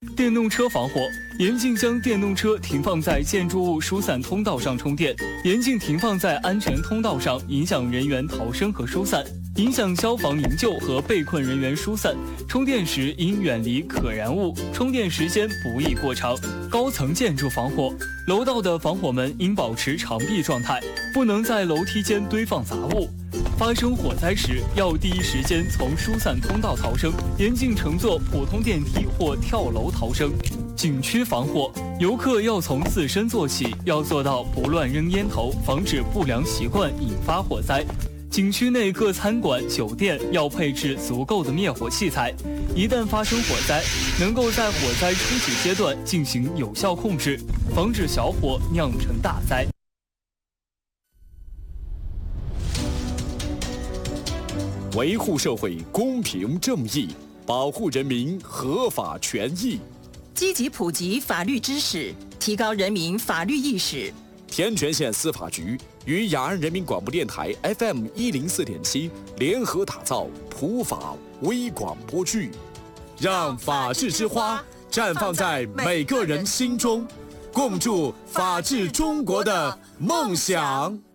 电动车防火，严禁将电动车停放在建筑物疏散通道上充电，严禁停放在安全通道上，影响人员逃生和疏散，影响消防营救和被困人员疏散。充电时应远离可燃物，充电时间不宜过长。高层建筑防火，楼道的防火门应保持长闭状态，不能在楼梯间堆放杂物。发生火灾时，要第一时间从疏散通道逃生，严禁乘坐普通电梯或跳楼逃生。景区防火，游客要从自身做起，要做到不乱扔烟头，防止不良习惯引发火灾。景区内各餐馆、酒店要配置足够的灭火器材，一旦发生火灾，能够在火灾初级阶段进行有效控制，防止小火酿成大灾。 维护社会公平正义，保护人民合法权益， 积极普及法律知识，提高人民法律意识。 天全县司法局与雅安人民广播电台 FM104.7联合打造普法微广播剧，让法治之花绽放在每个人心中，共筑法治中国的梦想。